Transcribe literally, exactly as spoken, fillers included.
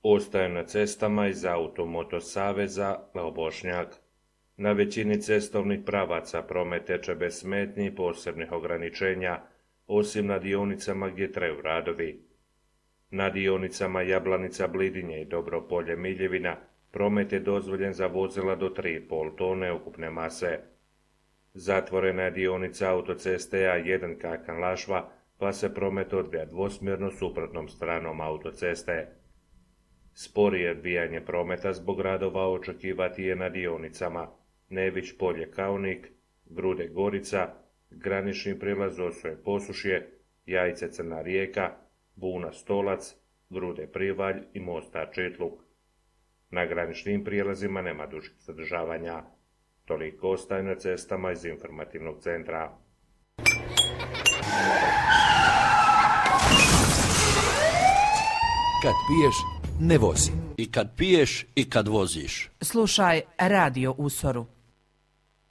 Ostaje na cestama iz Automoto saveza Leo Bošnjak. Na većini cestovnih pravaca promet teče bez smetnji i posebnih ograničenja, osim na dionicama gdje traju radovi. Na dionicama Jablanica-Blidinje i Dobropolje-Miljevina promet je dozvoljen za vozila do tri i pol tone ukupne mase. Zatvorena je dionica autoceste A jedan Kakan-Lašva, pa se promet odvija dvosmjerno suprotnom stranom autoceste. Sporije odvijanje prometa zbog radova očekivati je na dionicama Nević Polje-Kaunik, Grude-Gorica, granični prilaz Osoje-Posušje, Jajce-Crna Rijeka, Buna-Stolac, Grude-Privalj i Mostar-Čitluk. Na graničnim prijelazima nema dužih zadržavanja. Toliko ostaje na cestama iz informativnog centra. Kad piješ, ne vozi. I kad piješ i kad voziš. Slušaj Radio Usoru.